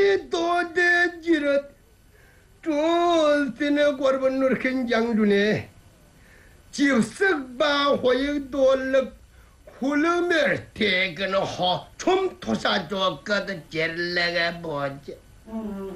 호이 도대지릇 쫄티네 꼬르번누르 켄장두네 지우쓱바 호이 돌럭 훌르메 대근호 좀 토사줬거든 젤레가 뭐지